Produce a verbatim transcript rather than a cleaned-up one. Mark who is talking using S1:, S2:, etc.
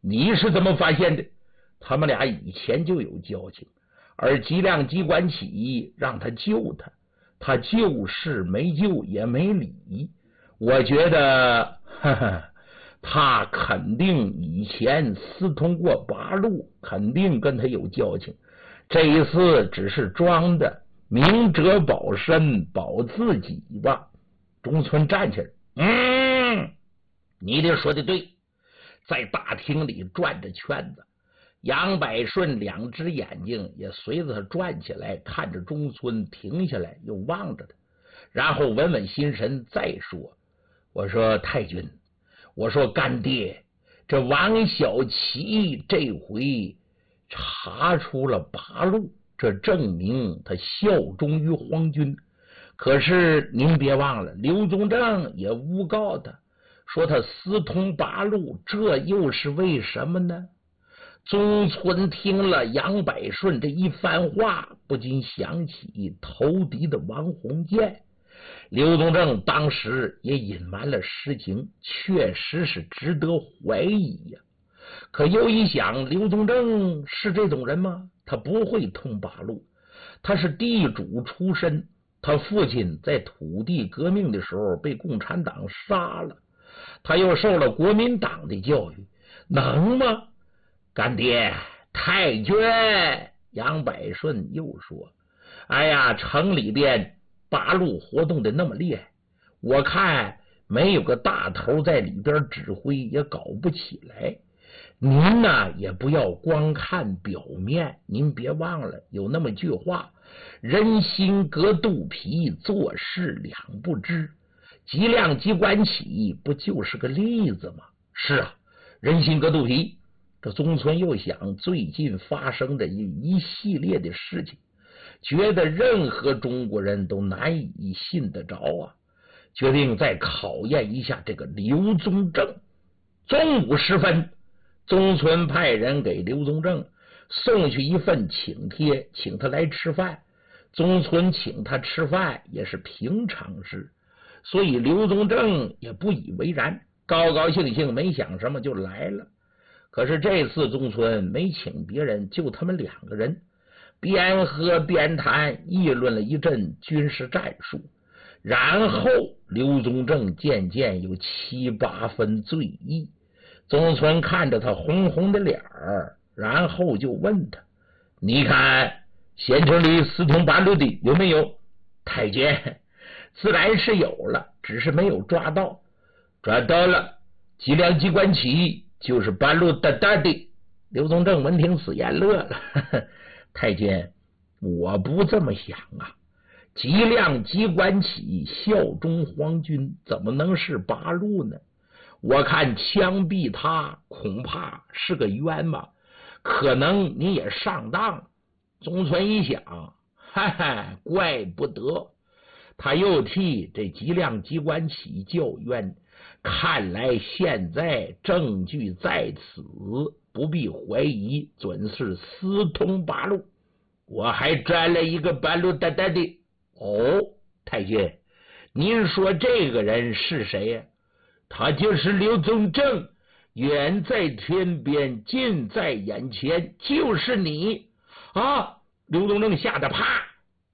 S1: 你是怎么发现的？他们俩以前就有交情，而吉亮吉关起让他救他，他就是没救也没理。我觉得哈哈，他肯定以前私通过八路，肯定跟他有交情，这一次只是装的，明哲保身，保自己吧。中村站起来，嗯，你这说的对。在大厅里转着圈子，杨百顺两只眼睛也随着他转起来，看着中村，停下来又望着他，然后稳稳心神再说。我说太君，我说干爹，这王小七这回查出了八路，这证明他效忠于皇军。可是您别忘了，刘宗正也诬告他，说他私通八路，这又是为什么呢？中村听了杨百顺这一番话，不禁想起投敌的王鸿渐。刘宗正当时也隐瞒了实情，确实是值得怀疑呀。可又一想，刘宗正是这种人吗？他不会通八路，他是地主出身，他父亲在土地革命的时候被共产党杀了，他又受了国民党的教育，能吗？干爹，太君，杨百顺又说，哎呀，城里边八路活动的那么厉害，我看没有个大头在里边指挥也搞不起来。您呢也不要光看表面，您别忘了有那么句话，人心隔肚皮，做事两不知。吉亮吉关起不就是个例子吗？是啊，人心隔肚皮。这中村又想最近发生的一系列的事情，觉得任何中国人都难以信得着啊，决定再考验一下这个刘宗正。中午时分，中村派人给刘宗正送去一份请帖，请他来吃饭。中村请他吃饭也是平常事，所以刘宗正也不以为然，高高兴兴没想什么就来了。可是这次中村没请别人，就他们两个人，边喝边谈，议论了一阵军事战术。然后刘宗正渐渐有七八分醉意，中村看着他红红的脸儿，然后就问他，你看县城里私通八路的有没有？太监，自然是有了，只是没有抓到。抓到了，吉亮吉关起就是八路大大的。刘宗正闻听死言乐了，呵呵，太监，我不这么想啊。吉亮吉关起效忠皇军，怎么能是八路呢？我看枪毙他恐怕是个冤枉，可能你也上当。中村一想，哈哈，怪不得。他又替这吉亮吉关起叫冤，看来现在证据在此，不必怀疑，准是私通八路。我还抓了一个八路大大的。哦，太监，您说这个人是谁呀？他就是刘宗正，远在天边，近在眼前，就是你啊！刘宗正吓得啪